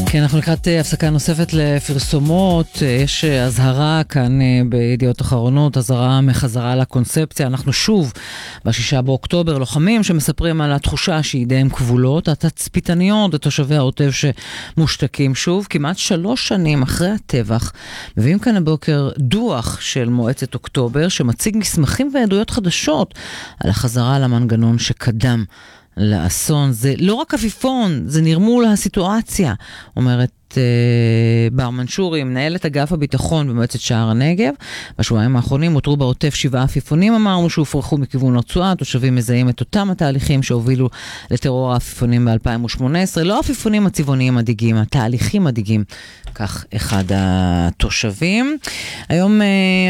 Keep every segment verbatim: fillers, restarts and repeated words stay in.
כן, אנחנו לקראת הפסקה נוספת לפרסומות. יש הזהרה כאן בידיעות אחרונות, הזהרה מחזרה לקונספציה. אנחנו שוב בשישה באוקטובר, לוחמים שמספרים על התחושה שידיהם כבולות, התצפיתניות ותושבי העוטף שמושתקים שוב. כמעט שלוש שנים אחרי הטבח, מביאים כאן הבוקר דוח של מועצת אוקטובר, שמציג מסמכים ועדויות חדשות על החזרה למנגנון שקדם לאסון. זה לא רק אפיפון, זה נרמול הסיטואציה, אומרת בר מנשורי, מנהלת אגף הביטחון במועצת שער הנגב. בשבועיים האחרונים הותרו בעוטף שבעה עפיפונים, אמרנו שהופרחו מכיוון הרצועה. תושבים מזהים את אותם התהליכים שהובילו לטרור העפיפונים ב-אלפיים ושמונה עשרה. לא העפיפונים הצבעוניים מדאיגים, התהליכים מדאיגים, כך אחד התושבים. היום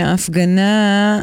הפגנה,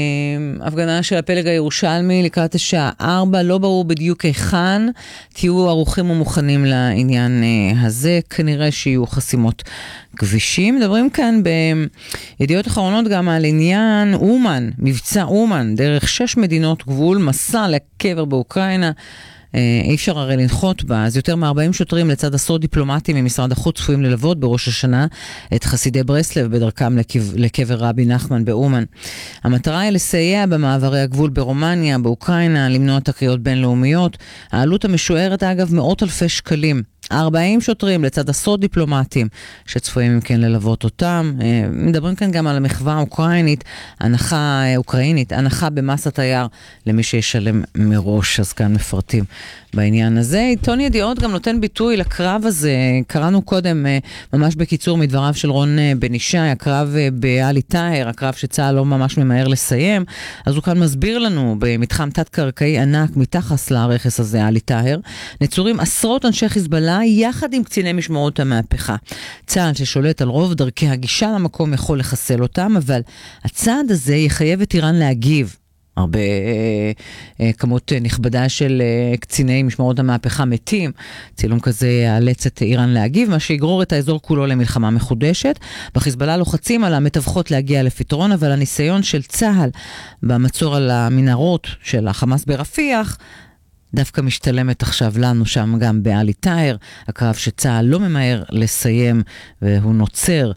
הפגנה של הפלג הירושלמי לקראת השעה ארבע, לא ברור בדיוק היכן. תהיו ערוכים ומוכנים לעניין הזה, כנראה שיהיו חסימות כבישים. מדברים כאן בידיעות אחרונות גם על עניין אומן, מבצע אומן, דרך שש מדינות גבול, מסע לקבר באוקראינה. אי אפשר הרי לנחות בה, אז יותר מ-ארבעים שוטרים לצד עשרות דיפלומטים ממשרד החוץ צפויים ללוות בראש השנה את חסידי ברסלב בדרכם לקבר רבי נחמן באומן. המטרה היא לסייע במעברי הגבול ברומניה, באוקראינה, למנוע תקריות בינלאומיות. העלות המשוערת אגב מאות אלפי שקלים. ארבעים שוטרים לצד עשרות דיפלומטים שצפויים אם כן ללוות אותם. מדברים כאן גם על המחווה האוקראינית, הנחה אוקראינית, הנחה במס התייר למי שישלם מראש, אז כאן מפרטים בעניין הזה. עיתון ידיעות גם נותן ביטוי לקרב הזה. קראנו קודם ממש בקיצור מדבריו של רון בן ישי, הקרב בעלי טהר, הקרב שצה"ל לא ממש ממהר לסיים. אז הוא כאן מסביר לנו במתחם תת-קרקעי ענק מתחת לרכס הזה, עלי טהר, נצורים עשרות אנשי חיזבאללה יחד עם קציני משמרות המהפכה. צה"ל ששולט על רוב דרכי הגישה למקום יכול לחסל אותם, אבל הצעד הזה יחייב את איראן להגיב. הרבה אה, אה, כמות נכבדה של אה, קציני משמרות המהפכה מתים. צילום כזה יאלץ את איראן להגיב, מה שיגרור את האזור כולו למלחמה מחודשת. בחיזבאללה לוחצים על המתווכות להגיע לפתרון, אבל הניסיון של צה"ל במצור על המנהרות של החמאס ברפיח דווקא משתלמת עכשיו לנו שם גם בעלי טהר, הקרב שצה"ל לא ממהר לסיים, והוא נוצר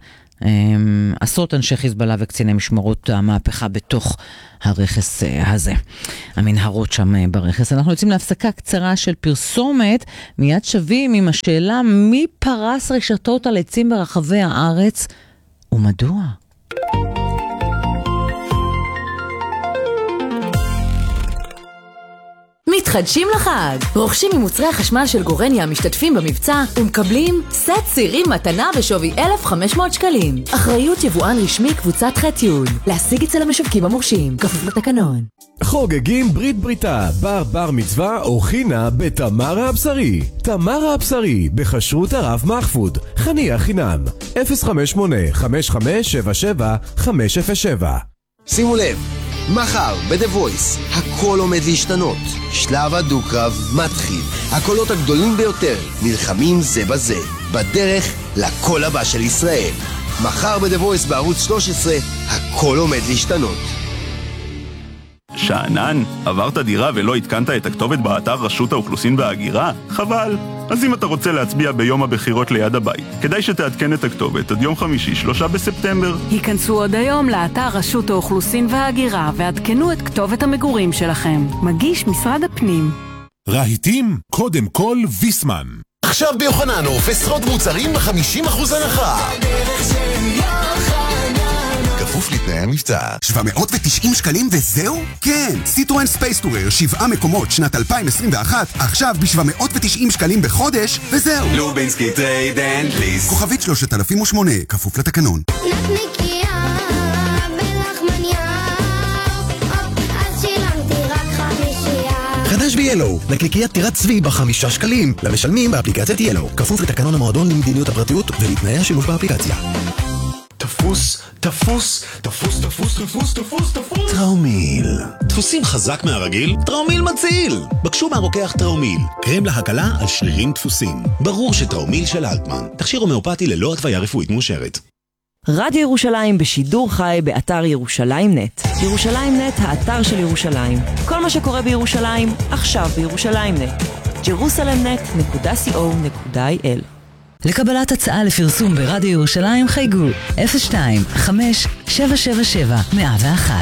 עשרות אנשי חיזבאללה וקציני משמרות המהפכה בתוך הרכס הזה, המנהרות שם ברכס. אנחנו יוצאים להפסקה קצרה של פרסומת, מיד שווים עם השאלה מי פרס רשתות על עצים ברחבי הארץ ומדוע? מתחדשים לחג. רוכשים ממוצרי החשמל של גורניה המשתתפים במבצע ומקבלים סט צירים מתנה בשווי אלף וחמש מאות שקלים. אחריות יבואן רשמי קבוצת ח'-י'. להשיג אצל המשווקים המורשים, כפוף לתקנון. חוגגים ברית בריתה, בר בר מצווה או חינה בתמרה הבשרי. תמרה הבשרי בכשרות הרב מחפוד. חניה חינם. אפס חמש שמונה חמש חמש שבע שבע חמש אפס שבע. שימו לב, מחר ב-The Voice הכל עומד להשתנות. שלב הדו-קרב מתחיל. הקולות הגדולים ביותר נלחמים זה בזה, בדרך לקול הבא של ישראל. מחר ב-The Voice בערוץ שלוש עשרה הכל עומד להשתנות. שענן, עברת דירה ולא התקנת את הכתובת באתר רשות האוכלוסין וההגירה? חבל. אז אם אתה רוצה להצביע ביום הבחירות ליד הבית, כדאי שתעדכן את הכתובת עד יום חמישי, שלושה בספטמבר. היכנסו עוד היום לאתר רשות האוכלוסין וההגירה ועדכנו את כתובת המגורים שלכם. מגיש משרד הפנים. רהיטים, קודם כל ויסמן. עכשיו ביוחננוף עשרות מוצרים ב-חמישים אחוז הנחה. כפוף לתנאי המבצע. שבע מאות ותשעים שקלים וזהו? כן, סיטרואן ספייס טורר, שבעה מקומות שנת אלפיים עשרים ואחת, עכשיו ב-שבע מאות ותשעים שקלים בחודש וזהו. לובינסקי טרייד אנד ליסט. כוכבית שלושת אלפים ושמונה, כפוף לתקנון. נקניקיה בלחמניה, אז שילמתי רק חמישייה. חדש ב-Yellow, נקניקיית טירת צבי בחמישה שקלים, למשלמים באפליקציית Yellow, כפוף לתקנון המועדון למדיניות הפרטיות ולתנאי השימוש באפליקציה. תפוס, תפוס, תפוס, תפוס, תפוס, תפוס, תפוס. טראומיל. דפוסים חזק מהרגיל? טראומיל מציל. בקשו מהרוקח טראומיל. קרם להקלה על שרירים דפוסים. ברור שטראומיל של אלטמן. תכשיר הומאופתי ללא התוויה רפואית מאושרת. רדיו ירושלים בשידור חי באתר ירושלים נט. ירושלים נט, האתר של ירושלים. כל מה שקורה בירושלים, עכשיו בירושלים נט. ג'רוסלם נט נקודה סי או נקודה איי אל לקבלת הצעה לפרסום ברדיו ירושלים חייגו אפס שתיים חמש שבע שבע שבע מאה ואחת.